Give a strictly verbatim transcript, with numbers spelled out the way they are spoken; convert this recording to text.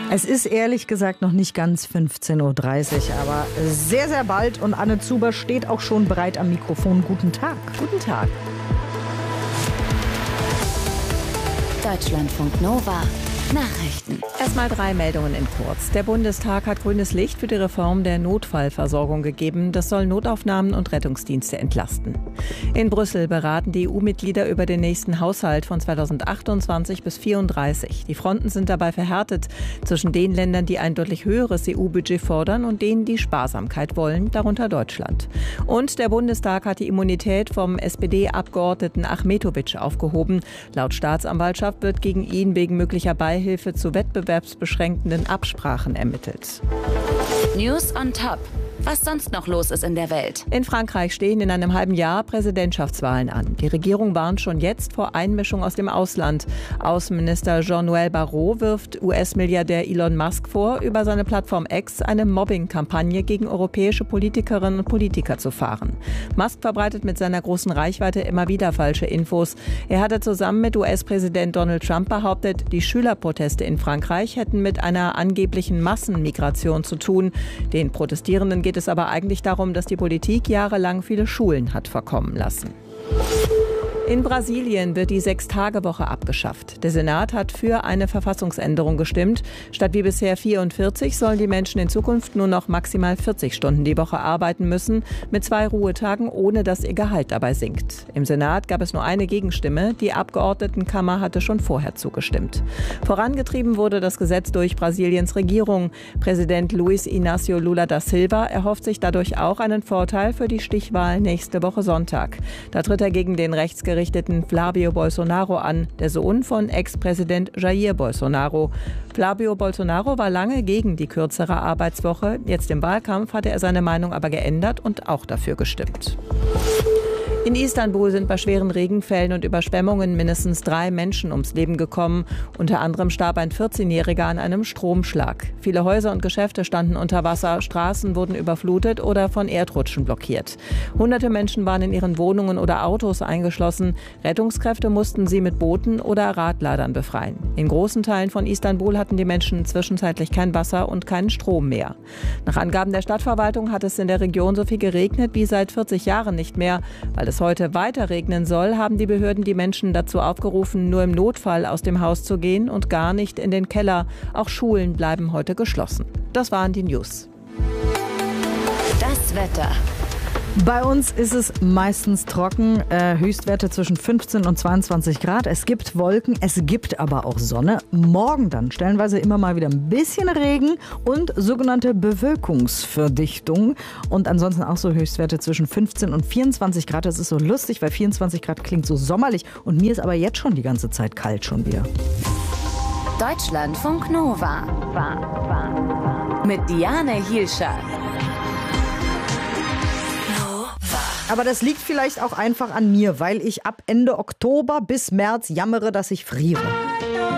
Es ist ehrlich gesagt noch nicht ganz fünfzehn Uhr dreißig, aber sehr, sehr bald. Und Anne Zuber steht auch schon bereit am Mikrofon. Guten Tag. Guten Tag. Deutschlandfunk Nova. Nachrichten. Erstmal drei Meldungen in kurz. Der Bundestag hat grünes Licht für die Reform der Notfallversorgung gegeben. Das soll Notaufnahmen und Rettungsdienste entlasten. In Brüssel beraten die E U-Mitglieder über den nächsten Haushalt von zweitausendachtundzwanzig bis vierunddreißig. Die Fronten sind dabei verhärtet zwischen den Ländern, die ein deutlich höheres E U-Budget fordern und denen, die Sparsamkeit wollen, darunter Deutschland. Und der Bundestag hat die Immunität vom S P D-Abgeordneten Achmetović aufgehoben. Laut Staatsanwaltschaft wird gegen ihn wegen möglicher Beihilfe Hilfe zu wettbewerbsbeschränkenden Absprachen ermittelt. News on Top. Was sonst noch los ist in der Welt. In Frankreich stehen in einem halben Jahr Präsidentschaftswahlen an. Die Regierung warnt schon jetzt vor Einmischung aus dem Ausland. Außenminister Jean-Noël Barrot wirft U S-Milliardär Elon Musk vor, über seine Plattform X eine Mobbing-Kampagne gegen europäische Politikerinnen und Politiker zu fahren. Musk verbreitet mit seiner großen Reichweite immer wieder falsche Infos. Er hatte zusammen mit U S-Präsident Donald Trump behauptet, die Schülerproteste in Frankreich hätten mit einer angeblichen Massenmigration zu tun. Den Protestierenden geht geht es aber eigentlich darum, dass die Politik jahrelang viele Schulen hat verkommen lassen. In Brasilien wird die Sechs-Tage-Woche abgeschafft. Der Senat hat für eine Verfassungsänderung gestimmt. Statt wie bisher vierundvierzig sollen die Menschen in Zukunft nur noch maximal vierzig Stunden die Woche arbeiten müssen, mit zwei Ruhetagen, ohne dass ihr Gehalt dabei sinkt. Im Senat gab es nur eine Gegenstimme. Die Abgeordnetenkammer hatte schon vorher zugestimmt. Vorangetrieben wurde das Gesetz durch Brasiliens Regierung. Präsident Luiz Inácio Lula da Silva erhofft sich dadurch auch einen Vorteil für die Stichwahl nächste Woche Sonntag. Da tritt er gegen den rechtsgerichteten Flavio Bolsonaro an, der Sohn von Ex-Präsident Jair Bolsonaro. Flavio Bolsonaro war lange gegen die kürzere Arbeitswoche. Jetzt im Wahlkampf hatte er seine Meinung aber geändert und auch dafür gestimmt. In Istanbul sind bei schweren Regenfällen und Überschwemmungen mindestens drei Menschen ums Leben gekommen. Unter anderem starb ein vierzehnjähriger an einem Stromschlag. Viele Häuser und Geschäfte standen unter Wasser, Straßen wurden überflutet oder von Erdrutschen blockiert. Hunderte Menschen waren in ihren Wohnungen oder Autos eingeschlossen. Rettungskräfte mussten sie mit Booten oder Radladern befreien. In großen Teilen von Istanbul hatten die Menschen zwischenzeitlich kein Wasser und keinen Strom mehr. Nach Angaben der Stadtverwaltung hat es in der Region so viel geregnet wie seit vierzig Jahren nicht mehr. Weil es heute weiter regnen soll, haben die Behörden die Menschen dazu aufgerufen, nur im Notfall aus dem Haus zu gehen und gar nicht in den Keller. Auch Schulen bleiben heute geschlossen. Das waren die News. Das Wetter. Bei uns ist es meistens trocken, äh, Höchstwerte zwischen fünfzehn und zweiundzwanzig Grad. Es gibt Wolken, es gibt aber auch Sonne. Morgen dann stellenweise immer mal wieder ein bisschen Regen und sogenannte Bewölkungsverdichtung. Und ansonsten auch so Höchstwerte zwischen fünfzehn und vierundzwanzig Grad. Das ist so lustig, weil vierundzwanzig Grad klingt so sommerlich. Und mir ist aber jetzt schon die ganze Zeit kalt schon wieder. Deutschlandfunk Nova. War, war, war. Mit Diane Hielscher. Aber das liegt vielleicht auch einfach an mir, weil ich ab Ende Oktober bis März jammere, dass ich friere.